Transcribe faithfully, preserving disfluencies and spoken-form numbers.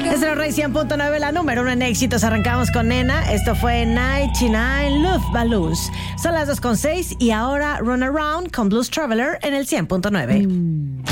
Es el Rey cien punto nueve, la número uno en éxitos. Arrancamos con Nena. Esto fue noventa y nueve Luftballons. Son las dos con seis y ahora Run Around con Blues Traveler en el cien punto nueve. Mm.